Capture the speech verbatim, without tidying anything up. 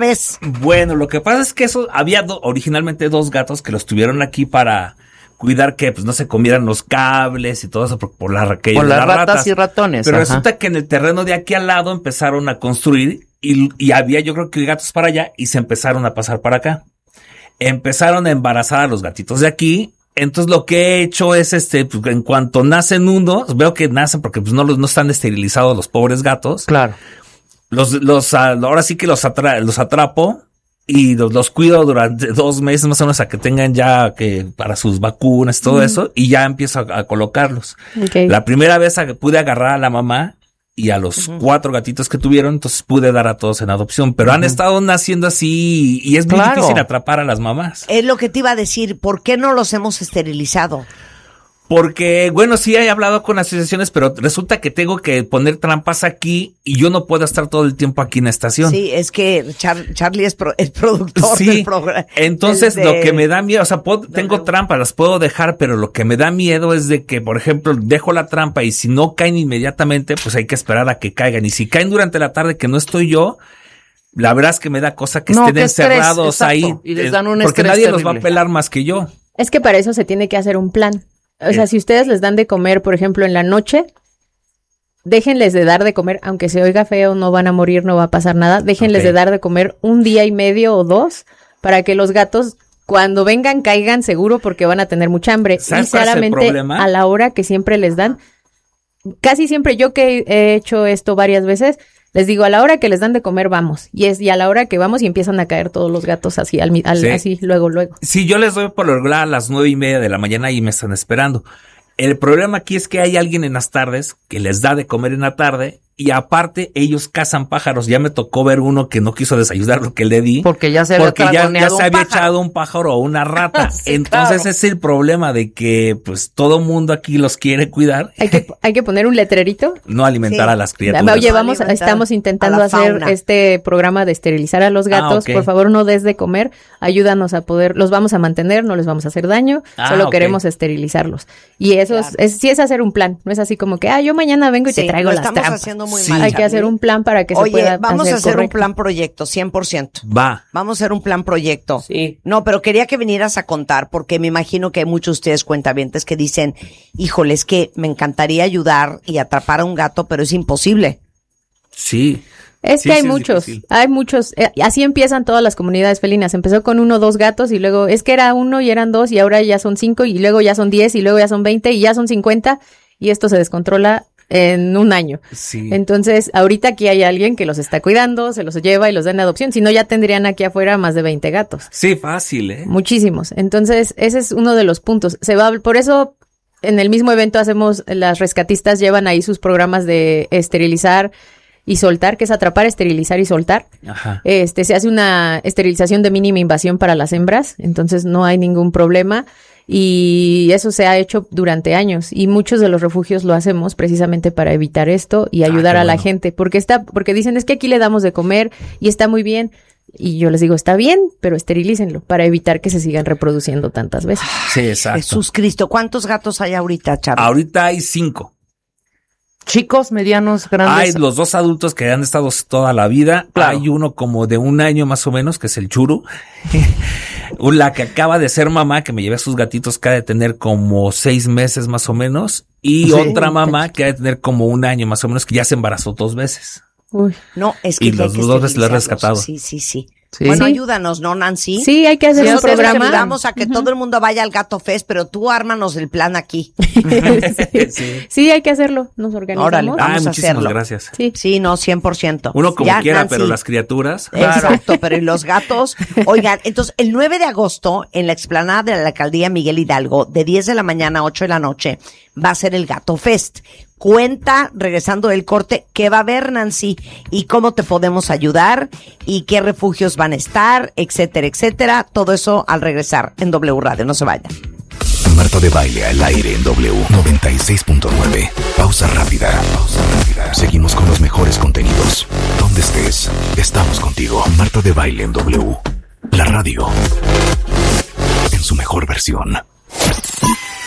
es? Bueno, lo que pasa es que eso había do, originalmente dos gatos que los tuvieron aquí para cuidar que pues no se comieran los cables y todo eso por, por, la, por las, las ratas, ratas y ratones. Pero ajá. resulta que en el terreno de aquí al lado empezaron a construir y, y había yo creo que gatos para allá y se empezaron a pasar para acá. Empezaron a embarazar a los gatitos de aquí. Entonces lo que he hecho es este, pues, en cuanto nacen unos, veo que nacen porque pues no los no están esterilizados los pobres gatos. Claro. Los, los, ahora sí que los, atra, los atrapo y los, los cuido durante dos meses más o menos a que tengan ya que para sus vacunas, todo mm. eso, y ya empiezo a, a colocarlos. Okay. La primera vez a, pude agarrar a la mamá y a los uh-huh. cuatro gatitos que tuvieron, entonces pude dar a todos en adopción, pero uh-huh. han estado naciendo así y es muy claro. difícil atrapar a las mamás. Es lo que te iba a decir, ¿por qué no los hemos esterilizado? Porque, bueno, sí he hablado con asociaciones, pero resulta que tengo que poner trampas aquí y yo no puedo estar todo el tiempo aquí en la estación. Sí, es que Char- Charlie es pro- el productor sí, del programa. Entonces, de... lo que me da miedo, o sea, puedo, tengo no, no. trampas, las puedo dejar, pero lo que me da miedo es de que, por ejemplo, dejo la trampa y si no caen inmediatamente, pues hay que esperar a que caigan. Y si caen durante la tarde que no estoy yo, la verdad es que me da cosa que no, estén que encerrados estrés, ahí. Y les dan un porque estrés nadie terrible. los va a pelar más que yo. Es que para eso se tiene que hacer un plan. O sea, si ustedes les dan de comer, por ejemplo, en la noche, déjenles de dar de comer, aunque se oiga feo, no van a morir, no va a pasar nada, déjenles okay. de dar de comer un día y medio o dos para que los gatos, cuando vengan, caigan seguro porque van a tener mucha hambre. Y claramente a la hora que siempre les dan, casi siempre yo que he hecho esto varias veces, les digo, a la hora que les dan de comer, vamos. Y es y a la hora que vamos y empiezan a caer todos los gatos así, al, al, sí. así, luego, luego. Sí, yo les doy por lo regular a las nueve y media de la mañana y me están esperando. El problema aquí es que hay alguien en las tardes que les da de comer en la tarde y aparte ellos cazan pájaros. Ya me tocó ver uno que no quiso desayunar lo que le di. Porque ya se había, porque ya, ya se había echado un pájaro o una rata. Sí, entonces claro. es el problema de que pues todo mundo aquí los quiere cuidar. Hay que, hay que poner un letrerito. No alimentar sí. a las criaturas. Oye, vamos, estamos intentando hacer este programa de esterilizar a los gatos. Ah, okay. Por favor, no des de comer. Ayúdanos a poder, los vamos a mantener, no les vamos a hacer daño. Ah, solo okay. queremos esterilizarlos. Y eso claro. es, es, sí es hacer un plan. No es así como que, ah, yo mañana vengo y sí, te traigo las trampas. Muy sí. mal, Hay que hacer un plan para que Oye, se pueda vamos hacer a hacer correcto. un plan proyecto, cien por ciento. Va. Vamos a hacer un plan proyecto. Sí. No, pero quería que vinieras a contar, porque me imagino que hay muchos de ustedes cuentavientes que dicen, híjole, es que me encantaría ayudar y atrapar a un gato, pero es imposible. Sí. Es sí, que hay sí, muchos, es hay muchos, eh, así empiezan todas las comunidades felinas. Empezó con uno o dos gatos y luego es que era uno y eran dos y ahora ya son cinco y luego ya son diez y luego ya son veinte y ya son cincuenta y esto se descontrola en un año. Sí. Entonces, ahorita aquí hay alguien que los está cuidando, se los lleva y los da en adopción. Si no, ya tendrían aquí afuera más de veinte gatos. Sí, fácil, ¿eh? Muchísimos. Entonces, ese es uno de los puntos. Se va, por eso, en el mismo evento hacemos, las rescatistas llevan ahí sus programas de esterilizar y soltar, que es atrapar, esterilizar y soltar. Ajá. Este, se hace una esterilización de mínima invasión para las hembras, entonces no hay ningún problema. Y eso se ha hecho durante años y muchos de los refugios lo hacemos precisamente para evitar esto y ayudar ah, a la bueno. gente, porque está, porque dicen es que aquí le damos de comer y está muy bien. Y yo les digo, está bien, pero esterilícenlo para evitar que se sigan reproduciendo tantas veces. Sí, exacto. Jesús Cristo, ¿cuántos gatos hay ahorita, Charlie? Ahorita hay cinco. Chicos, medianos, grandes. Hay los dos adultos que han estado toda la vida. Claro. Hay uno como de un año más o menos, que es el Churu. La que acaba de ser mamá, que me llevé a sus gatitos, que ha de tener como seis meses más o menos. Y sí. otra mamá que ha de tener como un año más o menos, que ya se embarazó dos veces. Uy. No, es que y los dos veces le he rescatado. Sí, sí, sí. Sí. Bueno, Sí. ayúdanos, ¿no, Nancy? Sí, hay que hacer Sí, un nosotros programa. ayudamos a que uh-huh. todo el mundo vaya al Gato Fest, pero tú ármanos el plan aquí. sí. Sí. Sí, hay que hacerlo. Nos organizamos. Órale, Ah, vamos a muchísimas hacerlo. gracias. Sí. Sí, no, cien por ciento. Uno como Ya, quiera, Nancy. pero las criaturas. Exacto, pero y los gatos. Oigan, entonces, el nueve de agosto, en la explanada de la alcaldía Miguel Hidalgo, de diez de la mañana a ocho de la noche, va a ser el Gato Fest. Cuenta, regresando del corte, qué va a haber, Nancy, y cómo te podemos ayudar, y qué refugios van a estar, etcétera, etcétera. Todo eso al regresar en W Radio. No se vayan. Marta de Baile al aire en W noventa y seis punto nueve. Pausa rápida. Pausa rápida. Seguimos con los mejores contenidos. Donde estés, estamos contigo. Marta de Baile en W. La radio. En su mejor versión.